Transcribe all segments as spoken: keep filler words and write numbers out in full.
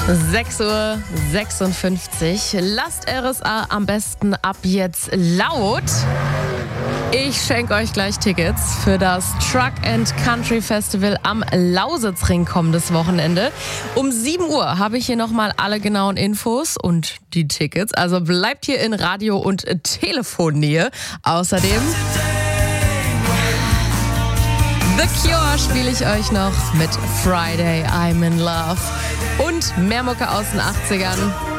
sechs Uhr sechsundfünfzig. Lasst R S A am besten ab jetzt laut. Ich schenke euch gleich Tickets für das Truck and Country Festival am Lausitzring kommendes Wochenende. Um sieben Uhr habe ich hier nochmal alle genauen Infos und die Tickets. Also bleibt hier in Radio- und Telefonnähe. Außerdem The Cure spiele ich euch noch mit Friday, I'm in Love. Und mehr Mucke aus den achtzigern.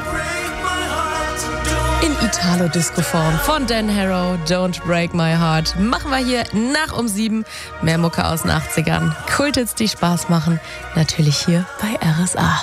In Italo-Disco-Form von Dan Harrow, Don't Break My Heart. Machen wir hier nach um sieben. Mehr Mucke aus den achtzigern. Kulthits, die Spaß machen. Natürlich hier bei R S A.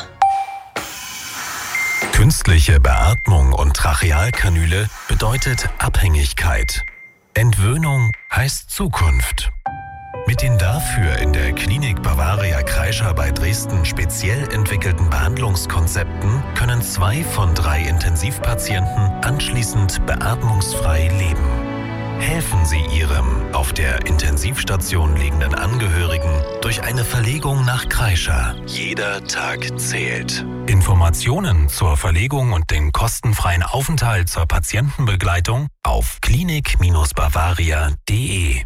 Künstliche Beatmung und Trachealkanüle bedeutet Abhängigkeit. Entwöhnung heißt Zukunft. Mit den dafür in der Klinik Bavaria Kreischer bei Dresden speziell entwickelten Behandlungskonzepten können zwei von drei Intensivpatienten anschließend beatmungsfrei leben. Helfen Sie Ihrem auf der Intensivstation liegenden Angehörigen durch eine Verlegung nach Kreischer. Jeder Tag zählt. Informationen zur Verlegung und den kostenfreien Aufenthalt zur Patientenbegleitung auf klinik Bavaria punkt de.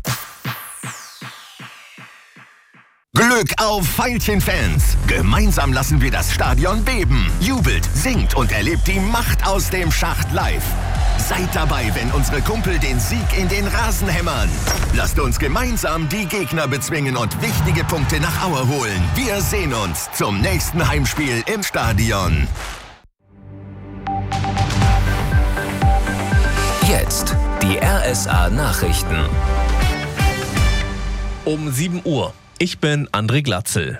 Glück auf Veilchen-Fans! Gemeinsam lassen wir das Stadion beben. Jubelt, singt und erlebt die Macht aus dem Schacht live. Seid dabei, wenn unsere Kumpel den Sieg in den Rasen hämmern. Lasst uns gemeinsam die Gegner bezwingen und wichtige Punkte nach Aue holen. Wir sehen uns zum nächsten Heimspiel im Stadion. Jetzt die R S A-Nachrichten. Um sieben Uhr. Ich bin André Glatzel.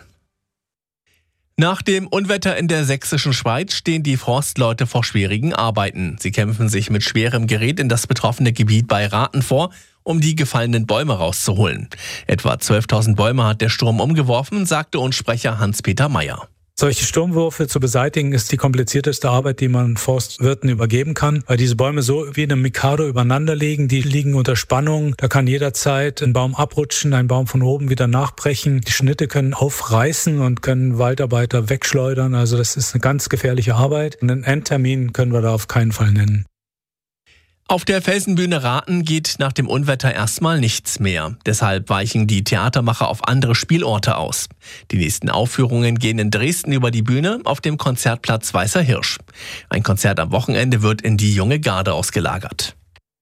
Nach dem Unwetter in der sächsischen Schweiz stehen die Forstleute vor schwierigen Arbeiten. Sie kämpfen sich mit schwerem Gerät in das betroffene Gebiet bei Rathen vor, um die gefallenen Bäume rauszuholen. Etwa zwölftausend Bäume hat der Sturm umgeworfen, sagte uns Sprecher Hans-Peter Meyer. Solche Sturmwürfe zu beseitigen, ist die komplizierteste Arbeit, die man Forstwirten übergeben kann, weil diese Bäume so wie eine Mikado übereinander liegen, die liegen unter Spannung. Da kann jederzeit ein Baum abrutschen, ein Baum von oben wieder nachbrechen. Die Schnitte können aufreißen und können Waldarbeiter wegschleudern. Also das ist eine ganz gefährliche Arbeit. Einen Endtermin können wir da auf keinen Fall nennen. Auf der Felsenbühne Rathen geht nach dem Unwetter erstmal nichts mehr. Deshalb weichen die Theatermacher auf andere Spielorte aus. Die nächsten Aufführungen gehen in Dresden über die Bühne auf dem Konzertplatz Weißer Hirsch. Ein Konzert am Wochenende wird in die Junge Garde ausgelagert.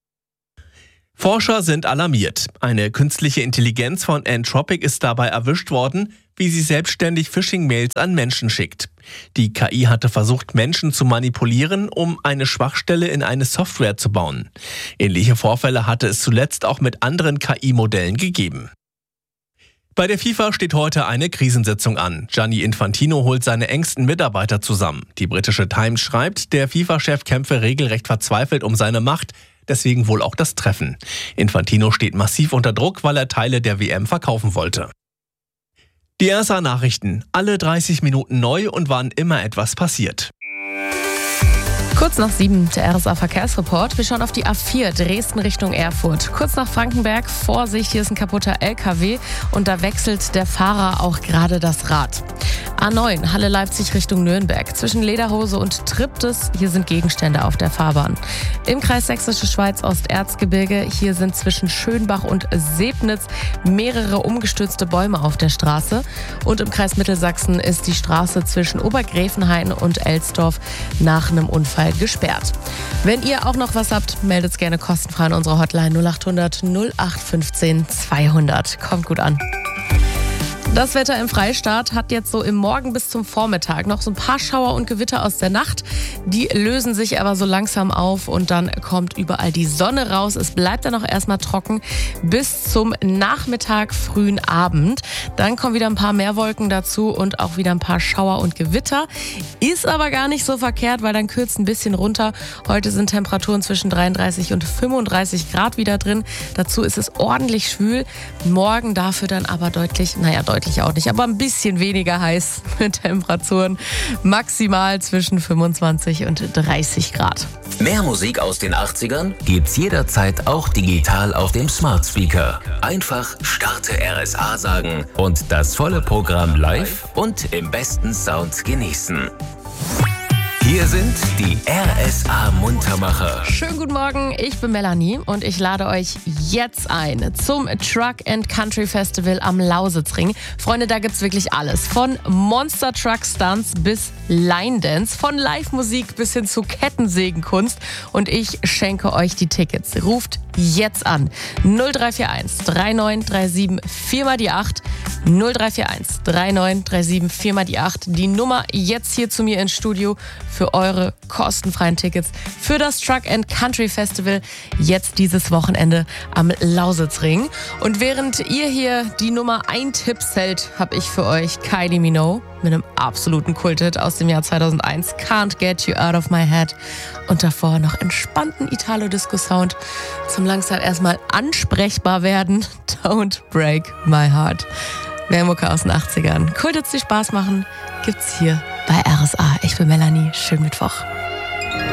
Forscher sind alarmiert. Eine künstliche Intelligenz von Anthropic ist dabei erwischt worden, wie sie selbstständig Phishing-Mails an Menschen schickt. Die K I hatte versucht, Menschen zu manipulieren, um eine Schwachstelle in eine Software zu bauen. Ähnliche Vorfälle hatte es zuletzt auch mit anderen K I-Modellen gegeben. Bei der FIFA steht heute eine Krisensitzung an. Gianni Infantino holt seine engsten Mitarbeiter zusammen. Die britische Times schreibt, der FIFA-Chef kämpfe regelrecht verzweifelt um seine Macht, deswegen wohl auch das Treffen. Infantino steht massiv unter Druck, weil er Teile der W M verkaufen wollte. Die R S A-Nachrichten, alle dreißig Minuten neu und wann immer etwas passiert. Kurz nach sieben, der R S A-Verkehrsreport. Wir schauen auf die A vier, Dresden Richtung Erfurt. Kurz nach Frankenberg, Vorsicht, hier ist ein kaputter L K W und da wechselt der Fahrer auch gerade das Rad. A neun, Halle Leipzig Richtung Nürnberg. Zwischen Lederhose und Triptis, hier sind Gegenstände auf der Fahrbahn. Im Kreis Sächsische Schweiz Osterzgebirge, hier sind zwischen Schönbach und Sebnitz mehrere umgestürzte Bäume auf der Straße. Und im Kreis Mittelsachsen ist die Straße zwischen Obergräfenhain und Elsdorf nach einem Unfall gesperrt. Wenn ihr auch noch was habt, meldet es gerne kostenfrei an unsere Hotline null acht hundert null acht fünfzehn zweihundert. Kommt gut an. Das Wetter im Freistaat hat jetzt so im Morgen bis zum Vormittag noch so ein paar Schauer und Gewitter aus der Nacht. Die lösen sich aber so langsam auf und dann kommt überall die Sonne raus. Es bleibt dann auch erstmal trocken bis zum Nachmittag, frühen Abend. Dann kommen wieder ein paar mehr Wolken dazu und auch wieder ein paar Schauer und Gewitter. Ist aber gar nicht so verkehrt, weil dann kürzt ein bisschen runter. Heute sind Temperaturen zwischen dreiunddreißig und fünfunddreißig Grad wieder drin. Dazu ist es ordentlich schwül. Morgen dafür dann aber deutlich, naja, deutlich auch nicht, aber ein bisschen weniger heiß mit Temperaturen maximal zwischen fünfundzwanzig und dreißig Grad. Mehr Musik aus den achtzigern gibt's jederzeit auch digital auf dem Smart Speaker. Einfach Starte R S A sagen und das volle Programm live und im besten Sound genießen. Hier sind die R S A Muntermacher. Schönen guten Morgen, ich bin Melanie und ich lade euch jetzt ein zum Truck and Country Festival am Lausitzring. Freunde, da gibt's wirklich alles. Von Monster Truck Stunts bis Line Dance, von Live-Musik bis hin zu Kettensägenkunst. Und ich schenke euch die Tickets. Ruft jetzt an. null drei vier eins drei neun drei sieben vier mal die acht. null drei vier eins drei neun drei sieben vier mal die acht. Die Nummer jetzt hier zu mir ins Studio für eure kostenfreien Tickets für das Truck and Country Festival jetzt dieses Wochenende am Lausitzring. Und während ihr hier die Nummer eins Tipps hält, habe ich für euch Kylie Minogue mit einem absoluten Kulthit aus dem Jahr zweitausendeins, Can't Get You Out of My Head. Und davor noch entspannten Italo-Disco-Sound zum langsam erstmal ansprechbar werden, Don't Break My Heart. Mehr Mucke aus den achtzigern. Kulthits, die Spaß machen, gibt's hier bei R S A. Ich bin Melanie. Schönen Mittwoch.